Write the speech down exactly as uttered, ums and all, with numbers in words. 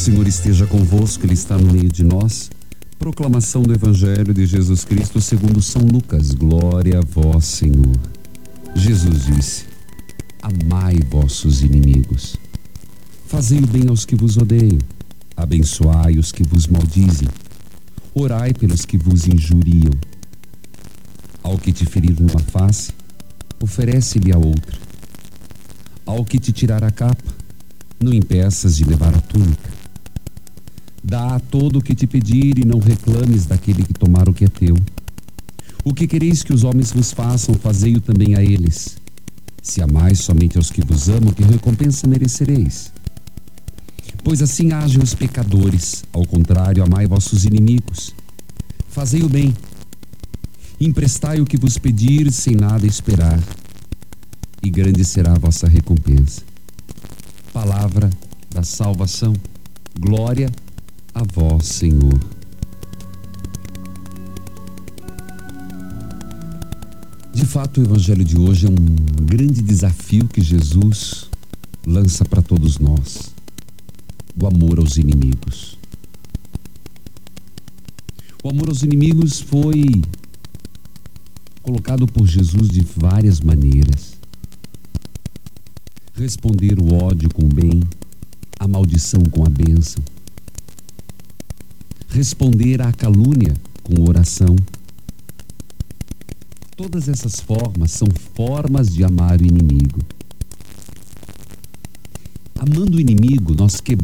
Senhor esteja convosco, Ele está no meio de nós. Proclamação do Evangelho de Jesus Cristo segundo São Lucas. Glória a vós, Senhor. Jesus disse: amai vossos inimigos. Fazei o bem aos que vos odeiam. Abençoai os que vos maldizem. Orai pelos que vos injuriam. Ao que te ferir numa face, oferece-lhe a outra. Ao que te tirar a capa, não impeças de levar a túnica. Dá a todo o que te pedir e não reclames daquele que tomar o que é teu. O que quereis que os homens vos façam, fazei-o também a eles. Se amais somente aos que vos amam, que recompensa merecereis? Pois assim agem os pecadores. Ao contrário, amai vossos inimigos. Fazei o bem. Emprestai o que vos pedir sem nada esperar, e grande será a vossa recompensa. Palavra da salvação. Glória a vós, Senhor. De fato, o Evangelho de hoje é um grande desafio que Jesus lança para todos nós, do amor aos inimigos. O amor aos inimigos foi colocado por Jesus de várias maneiras. Responder o ódio com o bem, a maldição com a bênção. Responder à calúnia com oração. Todas essas formas são formas de amar o inimigo. Amando o inimigo, nós quebramos